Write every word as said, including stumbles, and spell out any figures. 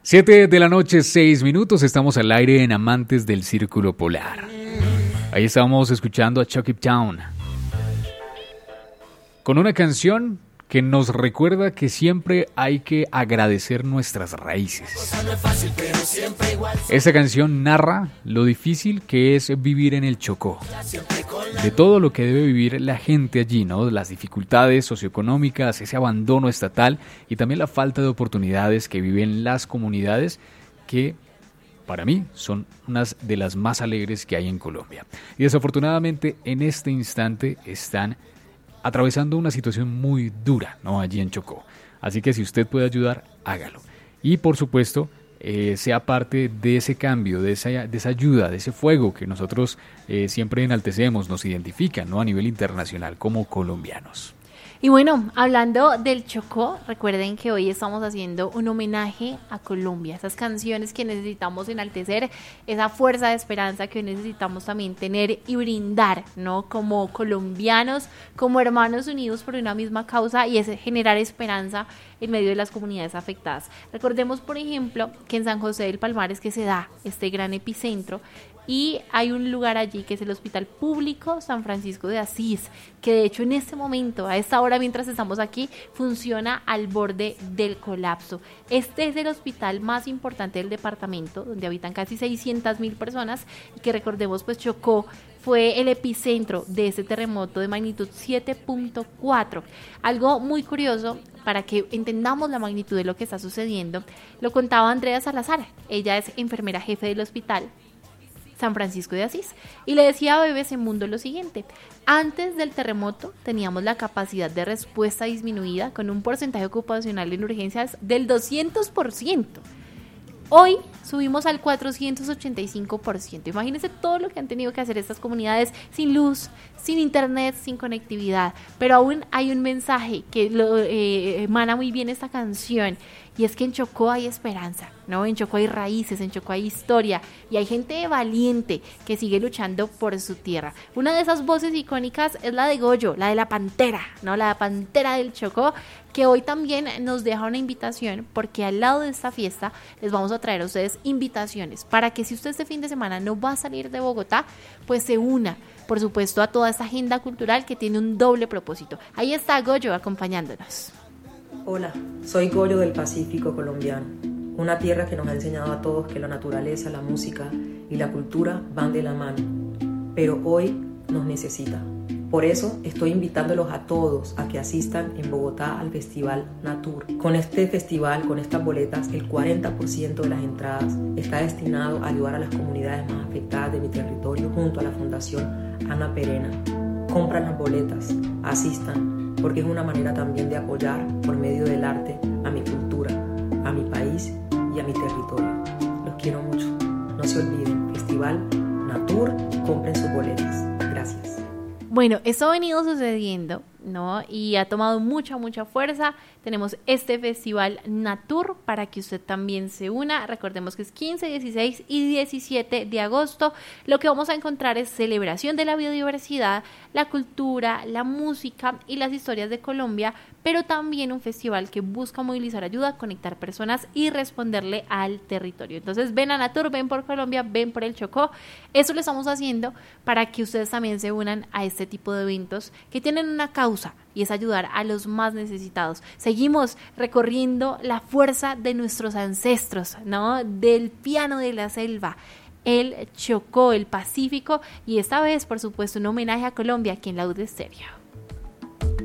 Siete de la noche, seis minutos, estamos al aire en Amantes del Círculo Polar. Ahí estamos escuchando a Chucky Town con una canción que nos recuerda que siempre hay que agradecer nuestras raíces. Esta canción narra lo difícil que es vivir en el Chocó, de todo lo que debe vivir la gente allí, ¿no? Las dificultades socioeconómicas, ese abandono estatal y también la falta de oportunidades que viven las comunidades que, para mí, son unas de las más alegres que hay en Colombia. Y desafortunadamente en este instante están atravesando una situación muy dura, ¿no? Allí en Chocó. Así que si usted puede ayudar, hágalo. Y por supuesto, eh, sea parte de ese cambio, de esa, de esa ayuda, de ese fuego que nosotros eh, siempre enaltecemos, nos identifican, ¿no? A nivel internacional como colombianos. Y bueno, hablando del Chocó, recuerden que hoy estamos haciendo un homenaje a Colombia, esas canciones que necesitamos enaltecer, esa fuerza de esperanza que necesitamos también tener y brindar, ¿no? Como colombianos, como hermanos unidos por una misma causa, y es generar esperanza en medio de las comunidades afectadas. Recordemos, por ejemplo, que en San José del Palmar es que se da este gran epicentro, y hay un lugar allí que es el Hospital Público San Francisco de Asís, que de hecho en este momento, a esta hora mientras estamos aquí, funciona al borde del colapso. Este es el hospital más importante del departamento, donde habitan casi seiscientas mil personas, y que recordemos, pues Chocó fue el epicentro de ese terremoto de magnitud siete punto cuatro. Algo muy curioso, para que entendamos la magnitud de lo que está sucediendo, lo contaba Andrea Salazar. Ella es enfermera jefe del hospital San Francisco de Asís, y le decía a B B C Mundo lo siguiente: antes del terremoto teníamos la capacidad de respuesta disminuida con un porcentaje ocupacional en urgencias del doscientos por ciento. Hoy subimos al cuatrocientos ochenta y cinco por ciento. Imagínense todo lo que han tenido que hacer estas comunidades sin luz, sin internet, sin conectividad. Pero aún hay un mensaje que lo eh, emana muy bien esta canción, y es que en Chocó hay esperanza, ¿no? En Chocó hay raíces, en Chocó hay historia, y hay gente valiente que sigue luchando por su tierra. Una de esas voces icónicas es la de Goyo, la de la Pantera, ¿no? La Pantera del Chocó, que hoy también nos deja una invitación, porque al lado de esta fiesta les vamos a traer a ustedes invitaciones para que si usted este fin de semana no va a salir de Bogotá, pues se una, por supuesto, a toda esta agenda cultural que tiene un doble propósito. Ahí está Goyo acompañándonos. Hola, soy Goyo del Pacífico colombiano, una tierra que nos ha enseñado a todos que la naturaleza, la música y la cultura van de la mano, pero hoy nos necesita. Por eso estoy invitándolos a todos a que asistan en Bogotá al Festival Natur. Con este festival, con estas boletas, el cuarenta por ciento de las entradas está destinado a ayudar a las comunidades más afectadas de mi territorio junto a la Fundación Ana Perena. Compran las boletas, asistan, porque es una manera también de apoyar por medio del arte a mi cultura, a mi país y a mi territorio. Los quiero mucho. No se olviden, Festival Natur, compren sus boletas. Gracias. Bueno, esto ha venido sucediendo, ¿no? Y ha tomado mucha, mucha fuerza. Tenemos este Festival Natur para que usted también se una. Recordemos que es quince, dieciséis y diecisiete de agosto. Lo que vamos a encontrar es celebración de la biodiversidad, la cultura, la música y las historias de Colombia, pero también un festival que busca movilizar ayuda, conectar personas y responderle al territorio. Entonces ven a Natur, ven por Colombia, ven por el Chocó. Eso lo estamos haciendo para que ustedes también se unan a este tipo de eventos que tienen una causa, y es ayudar a los más necesitados. Seguimos recorriendo la fuerza de nuestros ancestros, ¿no? Del piano de la selva, el Chocó, el Pacífico, y esta vez, por supuesto, un homenaje a Colombia aquí en Laúd Estéreo.